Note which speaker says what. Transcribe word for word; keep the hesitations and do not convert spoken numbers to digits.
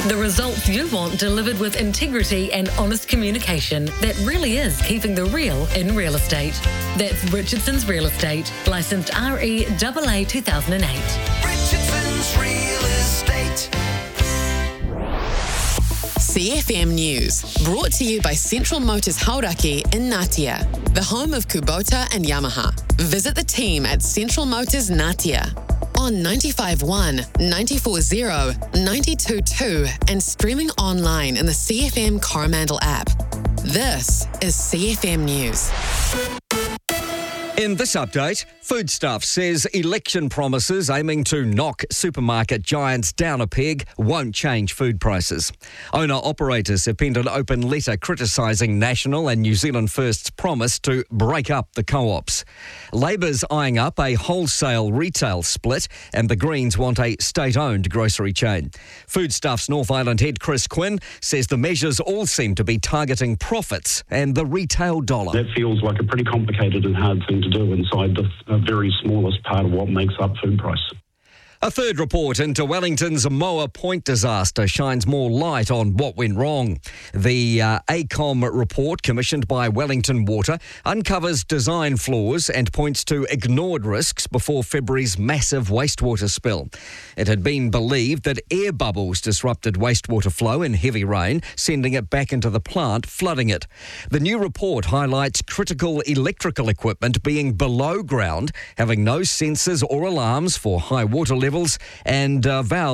Speaker 1: The results you want delivered with integrity and honest communication that really is keeping the real in real estate. That's Richardson's Real Estate, licensed R E A A two thousand eight.
Speaker 2: Richardson's Real Estate.
Speaker 3: C F M News, brought to you by Central Motors Hauraki in Ngatea, the home of Kubota and Yamaha. Visit the team at Central Motors Ngatea on ninety-five point one, ninety-four point zero, ninety-two point two and streaming online in the C F M Coromandel app. This is C F M News.
Speaker 4: In this update, Foodstuff says election promises aiming to knock supermarket giants down a peg won't change food prices. Owner-operators have penned an open letter criticising National and New Zealand First's promise to break up the co-ops. Labour's eyeing up a wholesale retail split, and the Greens want a state-owned grocery chain. Foodstuff's North Island head Chris Quinn says the measures all seem to be targeting profits and the retail dollar.
Speaker 5: That feels like a pretty complicated and hard thing to do inside the uh, very smallest part of what makes up food price.
Speaker 4: A third report into Wellington's Moa Point disaster shines more light on what went wrong. The uh, ACOM report, commissioned by Wellington Water, uncovers design flaws and points to ignored risks before February's massive wastewater spill. It had been believed that air bubbles disrupted wastewater flow in heavy rain, sending it back into the plant, flooding it. The new report highlights critical electrical equipment being below ground, having no sensors or alarms for high water levels, and uh, valves